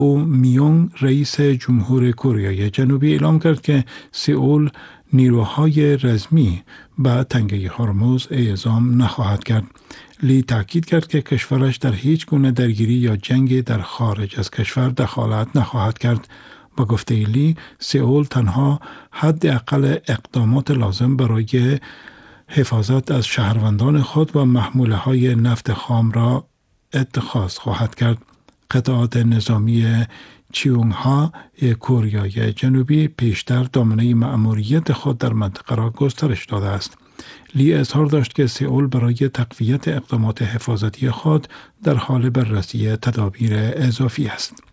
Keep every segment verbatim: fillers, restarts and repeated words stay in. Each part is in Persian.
او میونگ رئیس جمهور کره جنوبی اعلام کرد که سئول نیروهای رزمی به تنگه هرمز اعزام نخواهد کرد. لی تاکید کرد که کشورش در هیچ گونه درگیری یا جنگ در خارج از کشور دخالت نخواهد کرد. با گفته لی، سئول تنها حداقل اقدامات لازم برای حفاظت از شهروندان خود و محموله های نفت خام را اتخاذ خواهد کرد. قطعات نظامی چیونگ ها کره جنوبی پیشتر دامنه مأموریت خود در منطقه را گسترش داده است. لی اظهار داشت که سئول برای تقویت اقدامات حفاظتی خود در حال بررسی تدابیر اضافی است.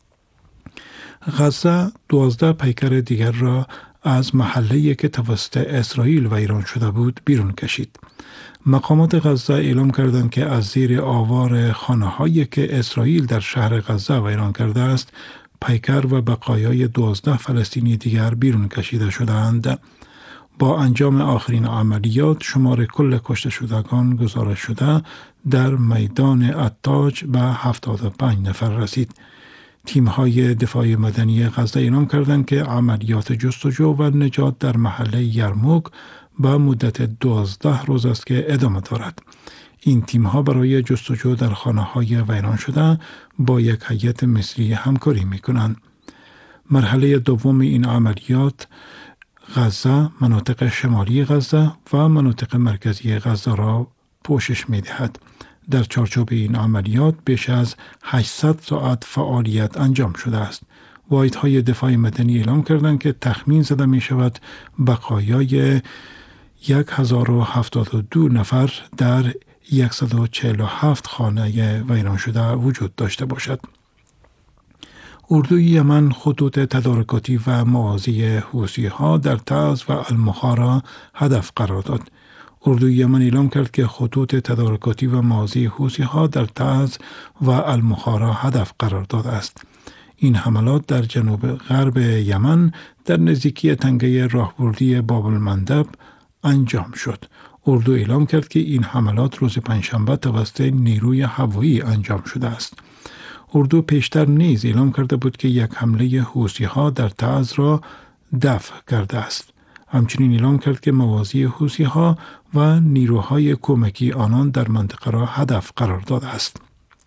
غزه دوازده پیکر دیگر را از محله‌ای که توسط اسرائیل ویران شده بود بیرون کشید. مقامات غزه اعلام کردند که از زیر آوار خانه‌هایی که اسرائیل در شهر غزه ویران کرده است، پیکر و بقایای دوازده فلسطینی دیگر بیرون کشیده شدند. با انجام آخرین عملیات، شمار کل کشته شدگان گزارش شده در میدان عطاج به هفتاد و پنج نفر رسید. تیم‌های دفاع مدنی غزه اعلام کردند که عملیات جستجو و نجات در محله یرموک به مدت دوازده روز است که ادامه دارد. این تیم‌ها برای جستجو در خانه‌های ویران شده با یک هیئت مصری همکاری می‌کنند. مرحله دوم این عملیات غزه، مناطق شمالی غزه و مناطق مرکزی غزه را پوشش می‌دهد. در چارچوب این عملیات بیش از هشتصد ساعت فعالیت انجام شده است. واحدهای دفاع مدنی اعلام کردند که تخمین زده می شود بقایای هزار و هفتاد و دو نفر در صد و چهل و هفت خانه ویران شده وجود داشته باشد. اردوی یمن خطوط تدارکاتی و موازی حوثی ها در تعز و المخا را هدف قرار داد. اردوی یمن اعلام کرد که خطوط تدارکاتی و موازی حوثی ها در تعز و المخا را هدف قرار داده است. این حملات در جنوب غرب یمن در نزدیکی تنگه راهبردی باب المندب انجام شد. اردو اعلام کرد که این حملات روز پنجشنبه توسط نیروی هوایی انجام شده است. اردو پیشتر نیز اعلام کرده بود که یک حمله حوثی ها در تعز را دفع کرده است. همچنین اعلام کرد که موازی حوثی ها و نیروهای کمکی آنان در منطقه را هدف قرار داده است.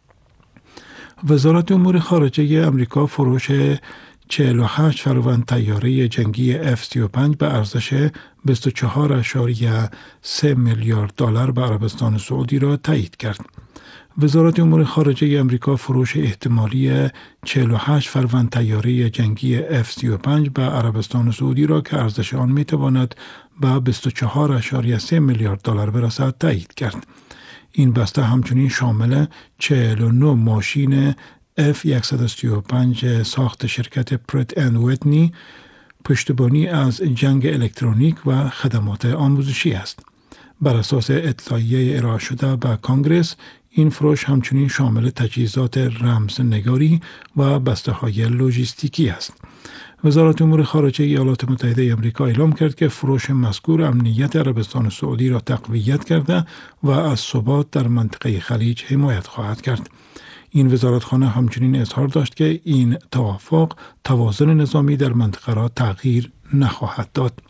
وزارت امور خارجه امریکا فروش چهل و هشت فروند طیاره جنگی اف سی و پنج به ارزش بیست و چهار اشاریه سه میلیارد دلار به عربستان سعودی را تایید کرد. وزارت امور خارجه امریکا فروش احتمالی چهل و هشت فروند طیاره جنگی اف سی و پنج به عربستان سعودی را که ارزش آن می تواند به بیست و چهار اشاریه سه میلیارد دلار برسد تایید کرد. این بسته همچنین شامل چهل و نه ماشین اف صد و سی و پنج ساخت شرکت پرت اند ویتنی، پشتیبانی از جنگ الکترونیک و خدمات آموزشی است. بر اساس اطلاعیه ارائه شده به کانگرس، این فروش همچنین شامل تجهیزات رمزنگاری و بسته های لوجستیکی است. وزارت امور خارجه ایالات متحده آمریکا اعلام کرد که فروش مذکور امنیت عربستان سعودی را تقویت کرده و از ثبات در منطقه خلیج حمایت خواهد کرد. این وزارتخانه همچنین اظهار داشت که این توافق توازن نظامی در منطقه را تغییر نخواهد داد.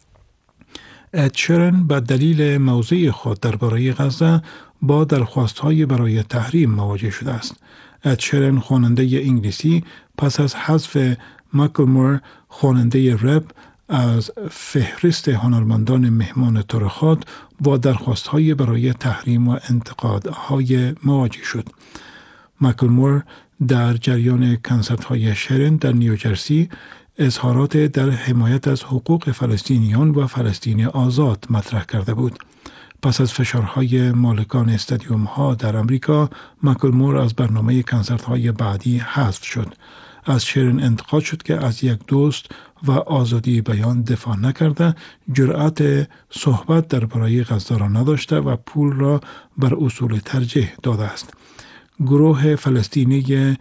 اد شیرن به دلیل موضع خود درباره غزه با درخواست‌های برای تحریم مواجه شده است. اد شیرن خواننده انگلیسی پس از حذف ماکلمور خواننده رپ از فهرست هنرمندان مهمان طور خود با درخواست‌های برای تحریم و انتقادهای مواجه شد. ماکلمور در جریان کنسرت‌های شیرن در نیوجرسی اظهارات در حمایت از حقوق فلسطینیان و فلسطین آزاد مطرح کرده بود. پس از فشارهای مالکان استادیوم ها در امریکا، ماکلمور از برنامه کنسرت های بعدی حذف شد. از شیرن انتقاد شد که از یک دوست و آزادی بیان دفاع نکرده، جرأت صحبت درباره غزه را نداشته و پول را بر اصول ترجیح داده است. گروه فلسطینی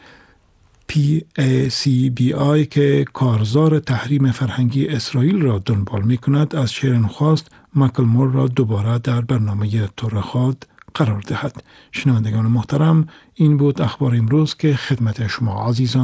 پی ای سی بی آی که کارزار تحریم فرهنگی اسرائیل را دنبال می کند، از شیرن خواست ماکلمور را دوباره در برنامه طور خود قرار دهد. شنوندگان محترم، این بود اخبار امروز که خدمت شما عزیزان